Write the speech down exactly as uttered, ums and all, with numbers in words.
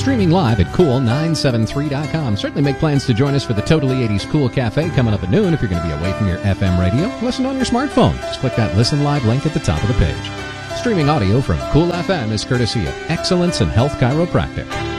Streaming live at cool nine seven three dot com. Certainly make plans to join us for the Totally eighties Cool Cafe coming up at noon if you're going to be away from your F M radio. Listen on your smartphone. Just click that Listen Live link at the top of the page. Streaming audio from Cool F M is courtesy of Excellence in Health Chiropractic.